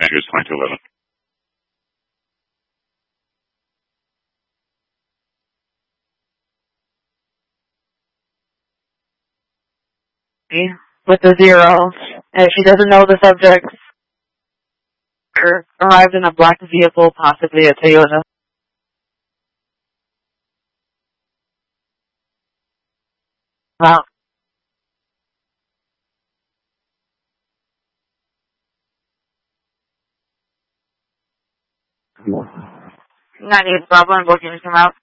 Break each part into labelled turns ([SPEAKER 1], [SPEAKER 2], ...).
[SPEAKER 1] Andrews 2211.
[SPEAKER 2] With the zero, and she doesn't know the subject arrived in a black vehicle, possibly a Toyota. Wow. Not a problem. Both units come out.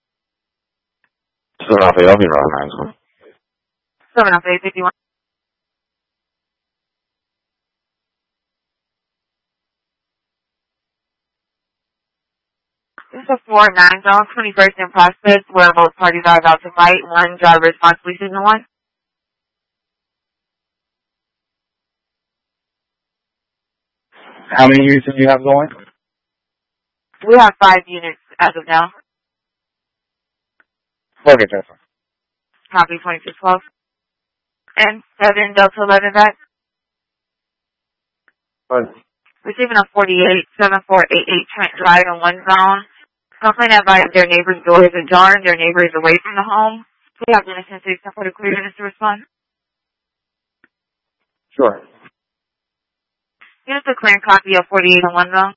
[SPEAKER 1] 7 Alpha, I'll be around 9.
[SPEAKER 2] 7 Alpha 851. This is a 4-9 zone, 21st and Prospect, where both parties are about to fight. One driver responsibly signal 1.
[SPEAKER 3] How many units do you have going?
[SPEAKER 2] We have 5 units as of now.
[SPEAKER 3] Okay, that's fine.
[SPEAKER 2] Copy 2612. And 7 Delta 11 back.
[SPEAKER 3] What?
[SPEAKER 2] Receiving a 48-7488 Trent Drive in 1 zone. Complaint advised their neighbor's door is ajar and their neighbor is away from the home. We have units in 6 for the clear units to respond.
[SPEAKER 3] Sure.
[SPEAKER 2] Units to clear and copy of 48 in 1 zone.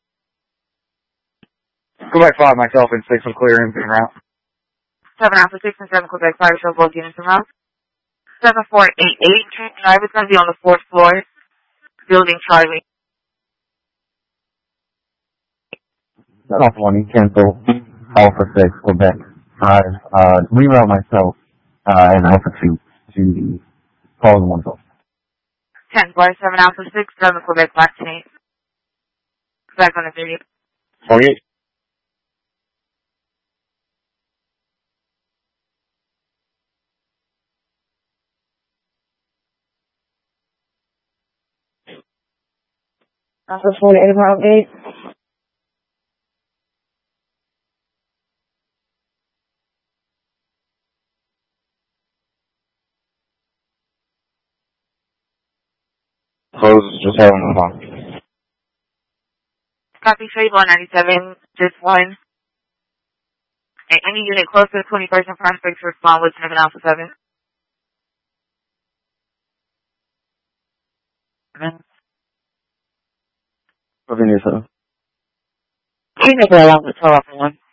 [SPEAKER 3] Quebec 5 myself and 6 will clear and route.
[SPEAKER 2] 7 Alpha 6 and 7 Quebec 5 show both units in route. 7488 Trent Drive is going to be on the 4th floor. Building Charlie.
[SPEAKER 4] Alpha 1, cancel. Alpha 6, Quebec 5. Reroute myself and Alpha 2 to the calling 1 call.
[SPEAKER 2] 10 4 7 Alpha 6, 7 Quebec 5 8. Back on the 30.
[SPEAKER 3] 48.
[SPEAKER 2] Alpha 48 about 8.
[SPEAKER 1] Close, just having a phone.
[SPEAKER 2] Copy trade 197, just 1. And any unit close to the 21st and Prospect to respond with 7 Alpha 7.
[SPEAKER 4] Moving yourself.
[SPEAKER 2] You make it along with 12 Alpha 1.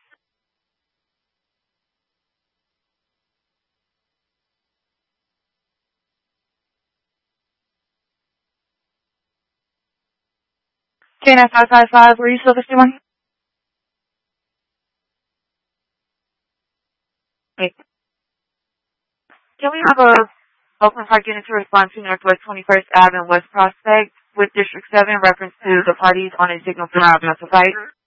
[SPEAKER 2] KNF 555, were you still the one? Wait. Can we have a Oakland Park unit to respond to Northwest 21st Ave and West Prospect with District 7 reference to the parties on a signal for our fight?